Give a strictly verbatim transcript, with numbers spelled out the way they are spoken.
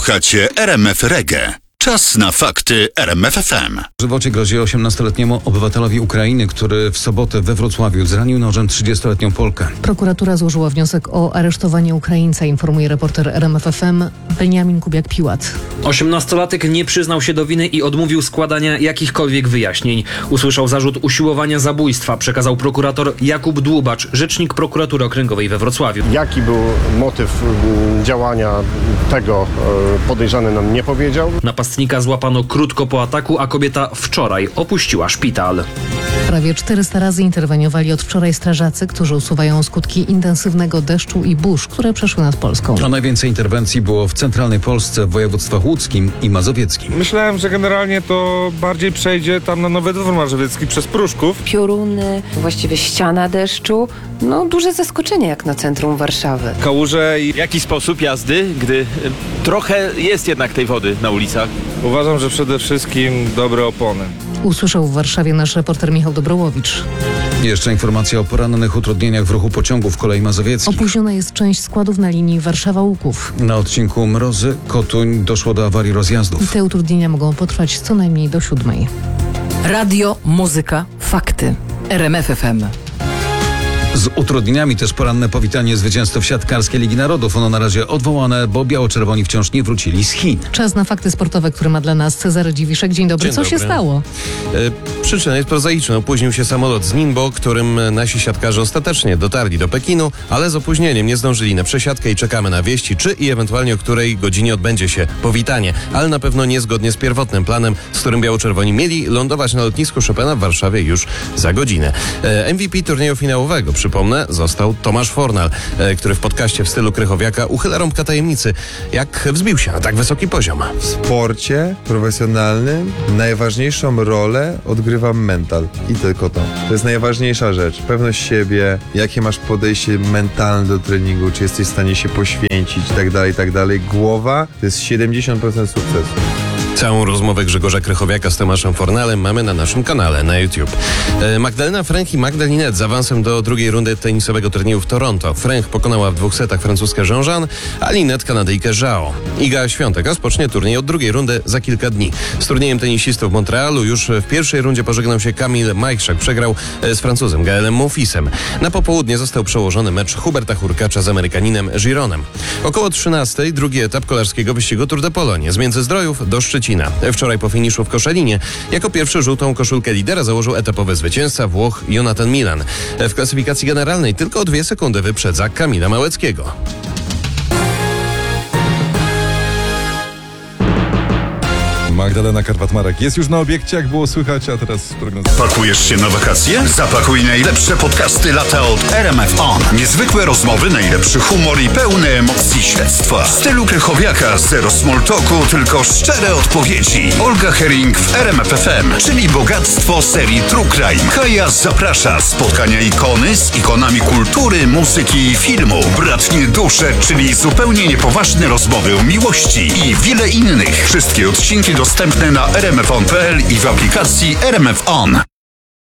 Słuchacie R M F Reggae. Czas na fakty R M F F M. Żywocie grozi osiemnastoletniemu obywatelowi Ukrainy, który w sobotę we Wrocławiu zranił nożem trzydziestoletnią Polkę. Prokuratura złożyła wniosek o aresztowanie Ukraińca, informuje reporter R M F F M Beniamin Kubiak-Piłat. Osiemnastolatek nie przyznał się do winy i odmówił składania jakichkolwiek wyjaśnień. Usłyszał zarzut usiłowania zabójstwa, przekazał prokurator Jakub Dłubacz, rzecznik prokuratury okręgowej we Wrocławiu. Jaki był motyw działania tego, podejrzany nam nie powiedział. Napastnika złapano krótko po ataku, a kobieta wczoraj opuściła szpital. Prawie czterysta razy interweniowali od wczoraj strażacy, którzy usuwają skutki intensywnego deszczu i burz, które przeszły nad Polską. A najwięcej interwencji było w centralnej Polsce, w województwach łódzkim i mazowieckim. Myślałem, że generalnie to bardziej przejdzie tam na Nowy Dwór Mazowiecki przez Pruszków. Pioruny, właściwie ściana deszczu. No duże zaskoczenie jak na centrum Warszawy. Kałuże i W jaki sposób jazdy, gdy y, trochę jest jednak tej wody na ulicach? uważam, że przede wszystkim dobre opony. Usłyszał w Warszawie nasz reporter Michał Dobrołowicz. Jeszcze informacja o porannych utrudnieniach w ruchu pociągów kolei mazowieckich. Opóźniona jest część składów na linii Warszawa-Łuków. Na odcinku Mrozy-Kotuń doszło do awarii I rozjazdów. te utrudnienia mogą potrwać co najmniej do siódmej. Radio, muzyka, fakty. R M F F M. Z utrudnieniami też poranne powitanie zwycięzców siatkarskiej Ligi Narodów. Ono na razie odwołane, bo biało-czerwoni wciąż nie wrócili z Chin. Czas na fakty sportowe, które ma dla nas Cezary Dziwiszek. Dzień dobry. Dzień Co dobry. się stało? E, przyczyna jest prozaiczna. Opóźnił się samolot z Ningbo, którym nasi siatkarze ostatecznie dotarli do Pekinu, ale z opóźnieniem nie zdążyli na przesiadkę i czekamy na wieści, czy i ewentualnie o której godzinie odbędzie się powitanie. Ale na pewno niezgodnie z pierwotnym planem, z którym biało-czerwoni mieli lądować na lotnisku Chopina w Warszawie już za godzinę. E, M V P turnieju finałowego, przypomnę, został Tomasz Fornal, e, który w podcaście w stylu Krychowiaka uchyla rąbka tajemnicy, jak wzbił się na tak wysoki poziom. W sporcie profesjonalnym najważniejszą rolę odgrywa mental i tylko to. To jest najważniejsza rzecz. Pewność siebie, jakie masz podejście mentalne do treningu, czy jesteś w stanie się poświęcić i tak dalej, i tak dalej. Głowa to jest siedemdziesiąt procent sukcesu. Całą rozmowę Grzegorza Krychowiaka z Tomaszem Fornalem mamy na naszym kanale na YouTube. E, Magdalena Fręch i Magda Linette z awansem do drugiej rundy tenisowego turnieju w Toronto. Fręch pokonała w dwóch setach francuskę Jean-Jean, a Linette Kanadyjkę Zhao. Iga Świątek rozpocznie turniej od drugiej rundy za kilka dni. Z turniejem tenisistów w Montrealu już w pierwszej rundzie pożegnał się Kamil Majchrzak. Przegrał z Francuzem Gaelem Monfilsem. Na popołudnie został przełożony mecz Huberta Hurkacza z Amerykaninem Gironem. Około trzynastej drugi etap kolarskiego wyścigu Tour de Pologne z Międzyzdrojów do Szczecina. Wczoraj po finiszu w Koszalinie jako pierwszy żółtą koszulkę lidera założył etapowy zwycięzca Włoch Jonathan Milan. W klasyfikacji generalnej tylko o dwie sekundy wyprzedza Kamila Małeckiego. Magdalena Karwat-Marek jest już na obiekcie, jak było słychać, a teraz prognoza. Pakujesz się na wakacje? Zapakuj najlepsze podcasty lata od R M F On. Niezwykłe rozmowy, najlepszy humor i pełne emocji śledztwa. W stylu Krychowiaka, zero small talku, tylko szczere odpowiedzi. Olga Herring w R M F F M, czyli bogactwo serii True Crime. Kaja zaprasza. Spotkania ikony z ikonami kultury, muzyki i filmu. Bratnie dusze, czyli zupełnie niepoważne rozmowy o miłości i wiele innych. Wszystkie odcinki dostępne na r m f on kropka p l i w aplikacji R M F On.